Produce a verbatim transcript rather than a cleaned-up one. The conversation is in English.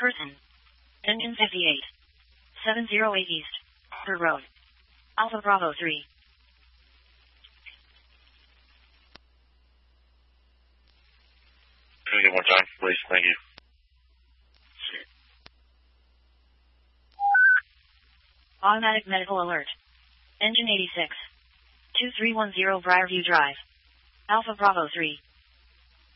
Person. Engine fifty-eight. seven oh eight East. Per Road. Alpha Bravo three. Can we get more time, please? Thank you. Automatic medical alert. Engine eighty-six. two three one zero Briarview Drive. Alpha Bravo three.